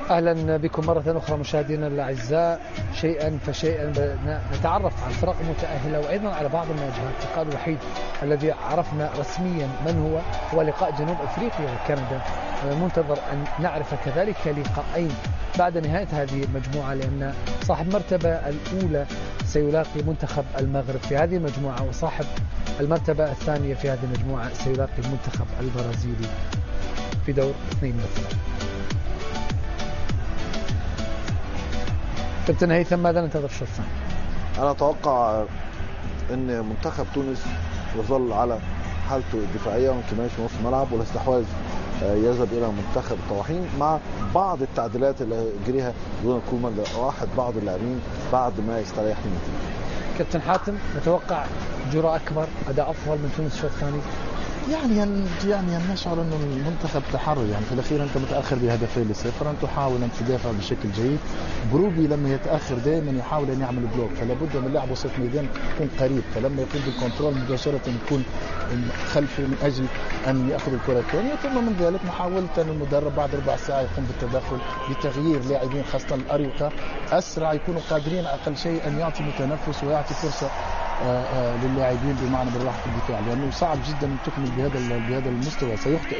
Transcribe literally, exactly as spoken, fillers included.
أهلا بكم مرة أخرى مشاهدينا الأعزاء. شيئا فشيئا نتعرف على الفرق المتأهلة وأيضا على بعض المواجهات. اللقاء الوحيد الذي عرفنا رسميا من هو هو لقاء جنوب أفريقيا وكندا. منتظر أن نعرف كذلك لقاءين بعد نهاية هذه المجموعة، لأن صاحب المرتبة الأولى سيلاقي منتخب المغرب في هذه المجموعة، وصاحب المرتبة الثانية في هذه المجموعة سيلاقي المنتخب البرازيلي في دور اثنين مثلا. كابتن هيثم، ماذا ننتظر الشوط الثاني؟ أنا أتوقع أن منتخب تونس يظل على حالته الدفاعية وانكماش في نص الملعب، والاستحواذ يذهب إلى منتخب الطواحين مع بعض التعديلات اللي يجريها دون كومان لراحة بعض اللاعبين بعد ما يستريح من النتيجة. كابتن حاتم، نتوقع جرأة أكبر، أداء أفضل من تونس الشوط الثاني؟ يعني يعني نشعر انه المنتخب تحرر، يعني في الاخير انت متاخر بهدفين لصفر، انت تحاول ان تدافع بشكل جيد. بروبي لما يتاخر دائما يحاول ان يعمل بلوك، فلا بد من لعب وسط ميدان يكون قريب، فلما يقوم بالكنترول مباشره يكون خلفه من اجل ان ياخذ الكره الثانيه، ثم من ذلك محاوله المدرب بعد ربع ساعه يقوم بالتدخل بتغيير لاعبين خاصه الاريوكا اسرع، يكونوا قادرين اقل شيء ان يعطي متنفس ويعطي فرصه آآ آآ للاعبين بمعنى بالراحه في الدفاع، لانه صعب جدا ان تكمل بهذا بهذا المستوى. سيخطئ